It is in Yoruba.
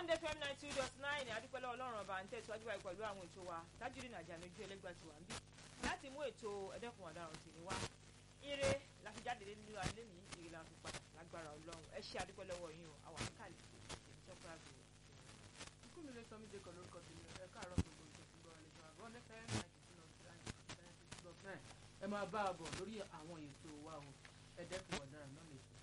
Bond FM 92.9 adúpẹ́lẹ́ ọlọ́run ọba ń tẹ̀síwájú báyìí pẹ̀lú àwọn ètò wa Tajudeen Ajani ojú ẹlẹ́gbà tí wà ń bí láti mú ètò ẹ̀dẹ́kun ọ̀daràn tì ní wá ire la fi jáde nínú alẹ́ ní ire la fi padà lágbára ọlọ́run ẹ ṣe adúpẹ́lẹ́ ọwọ́ yín o àwọn àkàlẹ̀ ìtọ́kùnrin àgbẹ̀ ikú mi lè sọ mí dẹkọ̀ lórúkọ tèmi ẹ káàárọ̀ gbogbo ìjọsìngbọ̀ àlejò Bond FM 92.9 ẹ máa bá a bọ̀ lórí àwọn ètò wa o ẹ̀dẹ́kun ọ̀daràn náà lè sọ.